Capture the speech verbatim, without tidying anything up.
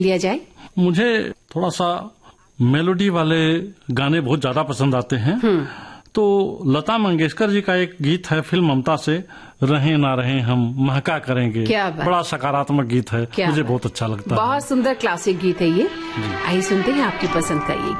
लिया जाए? मुझे थोड़ा सा मेलोडी वाले गाने बहुत ज्यादा पसंद आते हैं। तो लता मंगेशकर जी का एक गीत है फिल्म ममता से, रहें ना रहें हम महका करेंगे। क्या बात। बड़ा सकारात्मक गीत है, मुझे बहुत अच्छा लगता है। बहुत सुंदर क्लासिक गीत है ये। आइए सुनते हैं आपकी पसंद का ये गीत।